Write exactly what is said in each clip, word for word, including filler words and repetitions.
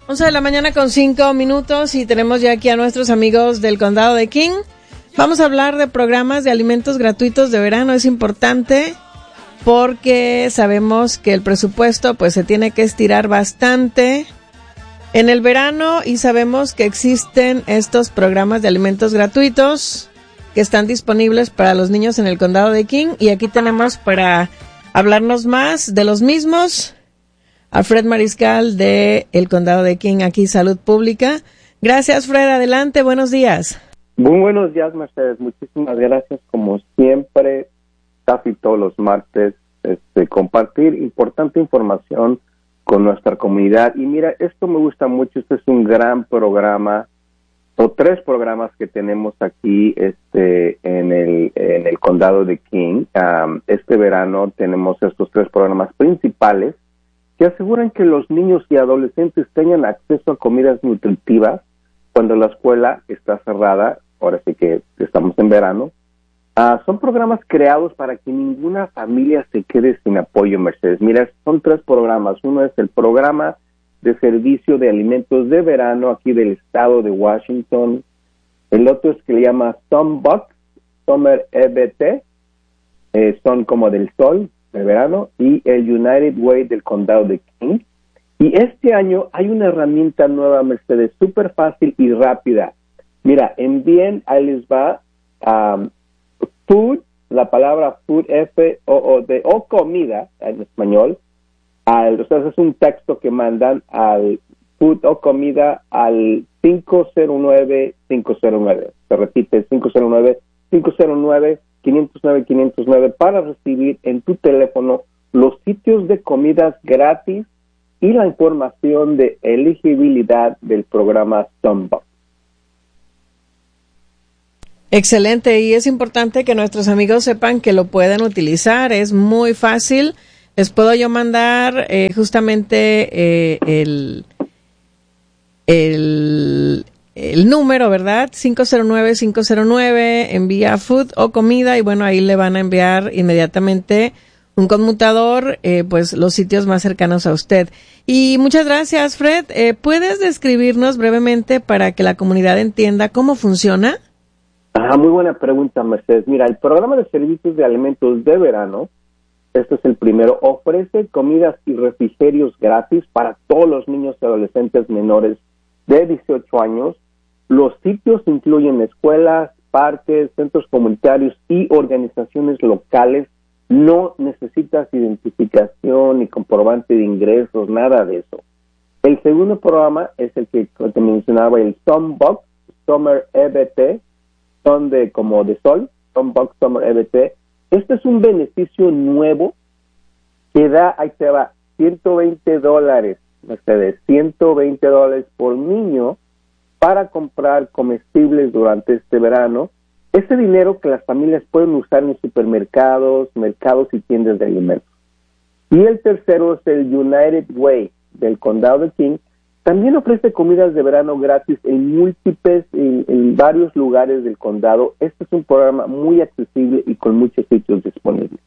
once de la mañana con cinco minutos y tenemos ya aquí a nuestros amigos del condado de King. Vamos a hablar de programas de alimentos gratuitos de verano. Es importante porque sabemos que el presupuesto pues se tiene que estirar bastante en el verano y sabemos que existen estos programas de alimentos gratuitos que están disponibles para los niños en el condado de King, y aquí tenemos para hablarnos más de los mismos a Fred Mariscal de el condado de King, aquí Salud Pública. Gracias, Fred, adelante, buenos días. Muy buenos días, Mercedes, muchísimas gracias, como siempre, casi todos los martes, este, compartir importante información con nuestra comunidad. Y mira, esto me gusta mucho, este es un gran programa, o tres programas que tenemos aquí este, en el en el condado de King. Um, este verano tenemos estos tres programas principales que aseguran que los niños y adolescentes tengan acceso a comidas nutritivas cuando la escuela está cerrada. Ahora sí que estamos en verano. Uh, son programas creados para que ninguna familia se quede sin apoyo, Mercedes. Mira, son tres programas. Uno es el programa de servicio de alimentos de verano aquí del estado de Washington. El otro es que le llama Sunbucks, Summer E B T, eh, son como del sol, de verano, y el United Way del condado de King. Y este año hay una herramienta nueva, Mercedes, súper fácil y rápida. Mira, envíen, ahí les va, um, food, la palabra food, F O O D, o comida en español. Al, o sea, es un texto que mandan al food o comida al cinco cero nueve cinco cero nueve. Se repite, cinco cero nueve cinco cero nueve cinco cero nueve cinco cero nueve para recibir en tu teléfono los sitios de comidas gratis y la información de elegibilidad del programa Sunbucks. Excelente, y es importante que nuestros amigos sepan que lo pueden utilizar, es muy fácil. Les puedo yo mandar eh, justamente eh, el, el, el número, ¿verdad? cinco cero nueve cinco cero nueve, envía food o comida, y bueno, ahí le van a enviar inmediatamente un conmutador, eh, pues los sitios más cercanos a usted. Y muchas gracias, Fred. Eh, ¿Puedes describirnos brevemente para que la comunidad entienda cómo funciona? Ah, muy buena pregunta, Mercedes. Mira, el programa de servicios de alimentos de verano, este es el primero, ofrece comidas y refrigerios gratis para todos los niños y adolescentes menores de dieciocho años. Los sitios incluyen escuelas, parques, centros comunitarios y organizaciones locales. No necesitas identificación ni comprobante de ingresos, nada de eso. El segundo programa es el que te mencionaba, el Sunbucks, Summer E B T, son de como de sol, Sunbucks Summer E B T. Este es un beneficio nuevo que da, ahí te va, ciento veinte dólares, Mercedes, ciento veinte dólares por niño para comprar comestibles durante este verano. Ese dinero que las familias pueden usar en supermercados, mercados y tiendas de alimentos. Y el tercero es el United Way del condado de King. También ofrece comidas de verano gratis en múltiples, en, en varios lugares del condado. Este es un programa muy accesible y con muchos sitios disponibles.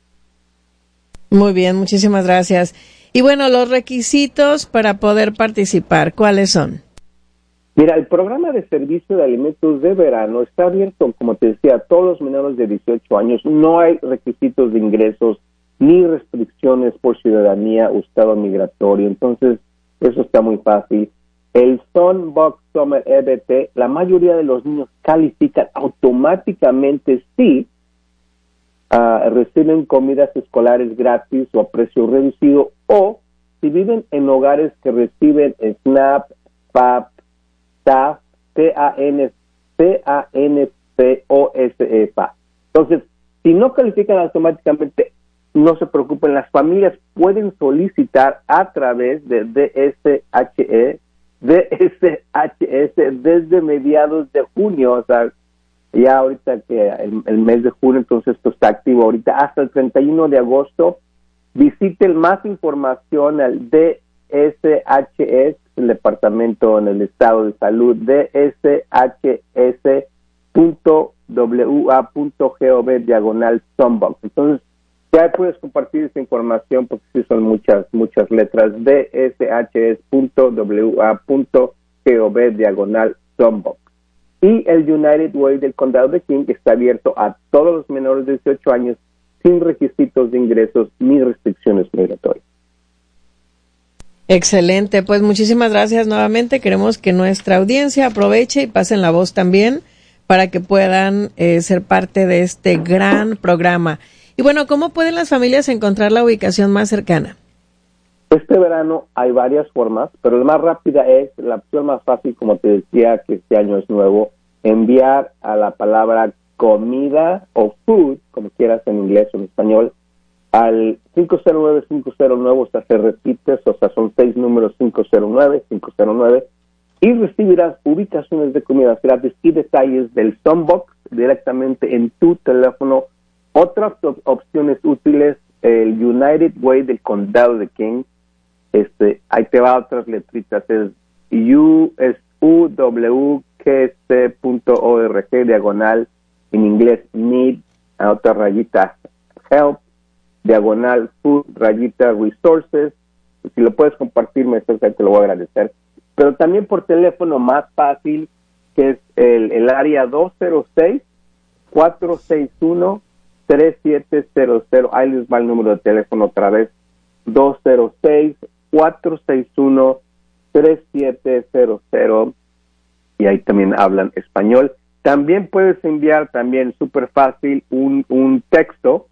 Muy bien, muchísimas gracias. Y bueno, los requisitos para poder participar, ¿cuáles son? Mira, el programa de servicio de alimentos de verano está abierto, como te decía, a todos los menores de dieciocho años. No hay requisitos de ingresos ni restricciones por ciudadanía o estado migratorio. Entonces, eso está muy fácil. El Sunbucks Summer E B T, la mayoría de los niños califican automáticamente si uh, reciben comidas escolares gratis o a precio reducido, o si viven en hogares que reciben SNAP, P A P, T A F, T A N, T A N P O S E, P A. Entonces, si no califican automáticamente, no se preocupen, las familias pueden solicitar a través de D S H E, D S H S desde mediados de junio, o sea, ya ahorita que el, el mes de junio, entonces esto está activo ahorita hasta el treinta y uno de agosto. Visiten más información al D S H S, el departamento en el estado de salud, D S H S punto W A punto gov diagonal Sunbucks. Entonces, Ya puedes compartir esa información porque sí son muchas, muchas letras. D S H S punto W A punto gov diagonal Sunbox. Y el United Way del Condado de King está abierto a todos los menores de dieciocho años sin requisitos de ingresos ni restricciones migratorias. Excelente, pues muchísimas gracias nuevamente. Queremos que nuestra audiencia aproveche y pasen la voz también para que puedan eh, ser parte de este gran programa. Y bueno, ¿cómo pueden las familias encontrar la ubicación más cercana? Este verano hay varias formas, pero la más rápida es la opción más fácil, como te decía, que este año es nuevo, enviar a la palabra comida o food, como quieras en inglés o en español, al cinco cero nueve cinco cero nueve, o sea, se repites, o sea, son seis números cinco cero nueve cinco cero nueve, y recibirás ubicaciones de comidas gratis y detalles del Sunbox directamente en tu teléfono. Otras op- opciones útiles, el United Way del Condado de King, este, ahí te va otras letritas, es U, es U W K C punto org diagonal, en inglés need, a otra rayita help, diagonal food, rayita resources. Si lo puedes compartir, me te lo voy a agradecer. Pero también por teléfono más fácil, que es el, el área dos cero seis, cuatro seis uno, tres siete cero cero. Ahí les va el número de teléfono otra vez, dos cero seis, cuatro seis uno, tres siete cero cero. Y ahí también hablan español. También puedes enviar, también súper fácil, un, un texto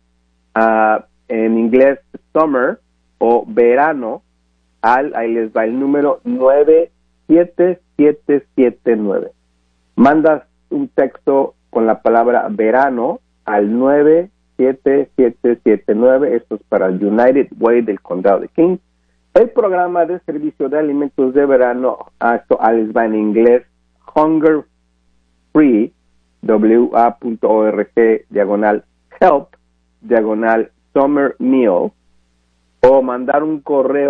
uh, en inglés summer o verano, al, ahí les va el número nueve siete siete siete nueve. Mandas un texto con la palabra verano al nueve siete siete siete nueve. Esto es para el United Way del Condado de King. El programa de servicio de alimentos de verano, esto ahí les va en inglés, Hunger Free, W A punto org diagonal help, diagonal summer meal, o mandar un correo